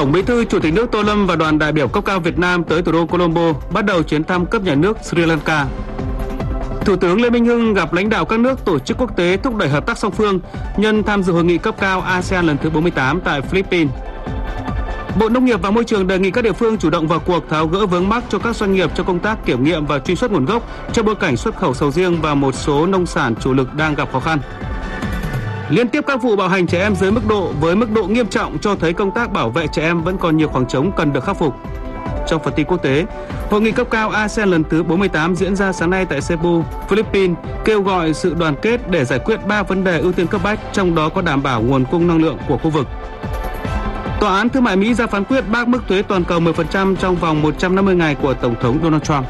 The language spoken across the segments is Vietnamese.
Tổng Bí thư Chủ tịch nước Tô Lâm và đoàn đại biểu cấp cao Việt Nam tới thủ đô Colombo bắt đầu chuyến thăm cấp nhà nước Sri Lanka. Thủ tướng Lê Minh Hưng gặp lãnh đạo các nước tổ chức quốc tế thúc đẩy hợp tác song phương nhân tham dự hội nghị cấp cao ASEAN lần thứ 48 tại Philippines. Bộ Nông nghiệp và Môi trường đề nghị các địa phương chủ động vào cuộc tháo gỡ vướng mắc cho các doanh nghiệp trong công tác kiểm nghiệm và truy xuất nguồn gốc trong bối cảnh xuất khẩu sầu riêng và một số nông sản chủ lực đang gặp khó khăn. Liên tiếp các vụ bạo hành trẻ em dưới mức độ nghiêm trọng cho thấy công tác bảo vệ trẻ em vẫn còn nhiều khoảng trống cần được khắc phục. Trong phần tin quốc tế, hội nghị cấp cao ASEAN lần thứ 48 diễn ra sáng nay tại Cebu, Philippines, kêu gọi sự đoàn kết để giải quyết 3 vấn đề ưu tiên cấp bách, trong đó có đảm bảo nguồn cung năng lượng của khu vực. Tòa án Thương mại Mỹ ra phán quyết bác mức thuế toàn cầu 10% trong vòng 150 ngày của Tổng thống Donald Trump.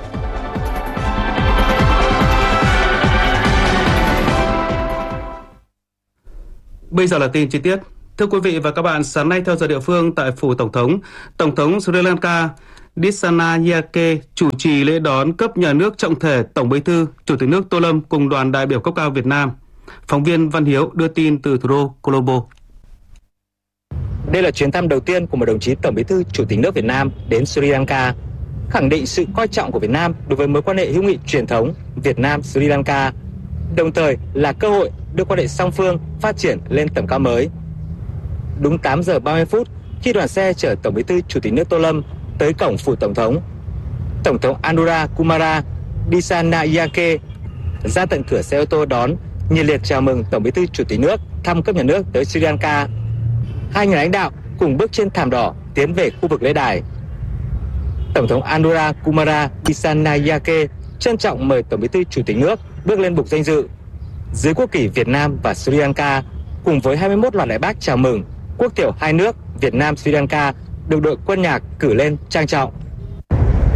Bây giờ là tin chi tiết. Thưa quý vị và các bạn, sáng nay theo giờ địa phương tại phủ Tổng thống Sri Lanka Dissanayake chủ trì lễ đón cấp nhà nước trọng thể Tổng Bí thư Chủ tịch nước Tô Lâm cùng đoàn đại biểu cấp cao Việt Nam. Phóng viên Văn Hiếu đưa tin từ thủ đô Colombo. Đây là chuyến thăm đầu tiên của một đồng chí Tổng Bí thư Chủ tịch nước Việt Nam đến Sri Lanka, khẳng định sự coi trọng của Việt Nam đối với mối quan hệ hữu nghị truyền thống Việt Nam-Sri Lanka, đồng thời là cơ hội đưa quan hệ song phương phát triển lên tầm cao mới. Đúng 8 giờ 30 phút khi đoàn xe chở Tổng Bí thư Chủ tịch nước Tô Lâm tới cổng phủ Tổng thống Anura Kumara Dissanayake ra tận cửa xe ô tô đón, nhiệt liệt chào mừng Tổng Bí thư Chủ tịch nước thăm cấp nhà nước tới Sri Lanka. Hai nhà lãnh đạo cùng bước trên thảm đỏ tiến về khu vực lễ đài. Tổng thống Anura Kumara Dissanayake trân trọng mời Tổng Bí thư Chủ tịch nước bước lên bục danh dự. Dưới quốc kỳ Việt Nam và Sri Lanka, cùng với 21 loạt đại bác chào mừng, quốc thiểu hai nước Việt Nam Sri Lanka được đội quân nhạc cử lên trang trọng.